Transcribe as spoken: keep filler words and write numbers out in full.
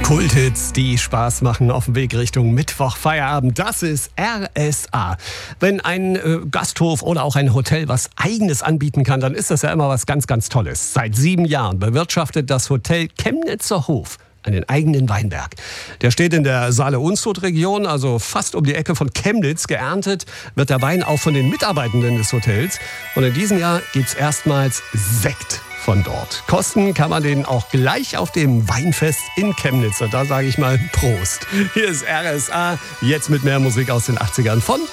Kulthits, die Spaß machen auf dem Weg Richtung Mittwoch-Feierabend. Das ist R S A. Wenn ein äh, Gasthof oder auch ein Hotel was Eigenes anbieten kann, dann ist das ja immer was ganz, ganz Tolles. Seit sieben Jahren bewirtschaftet das Hotel Chemnitzer Hof einen eigenen Weinberg. Der steht in der Saale-Unstrut-Region, also fast um die Ecke von Chemnitz. Geerntet wird der Wein auch von den Mitarbeitenden des Hotels. Und in diesem Jahr gibt's erstmals Sekt von dort. Kosten kann man den auch gleich auf dem Weinfest in Chemnitz. Und da sage ich mal Prost. Hier ist R S A, jetzt mit mehr Musik aus den achtzigern von